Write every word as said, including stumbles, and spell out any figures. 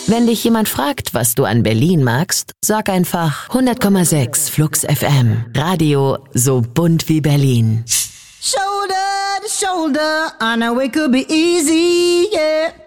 Wenn dich jemand fragt, was du an Berlin magst, sag einfach hundert Komma sechs Flux F M. Radio so bunt wie Berlin. Shoulder to shoulder, I know it could be easy, yeah.